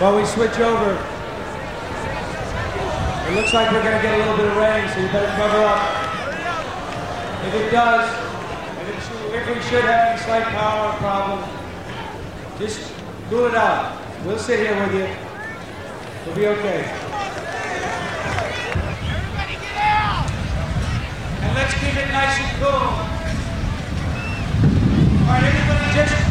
While we switch over, it looks like we're going to get a little bit of rain, so you better cover up. If it does, if we should have any slight power problem, just cool it out. We'll sit here with you. We'll be okay. Everybody get out! And let's keep it nice and cool. All right, everybody just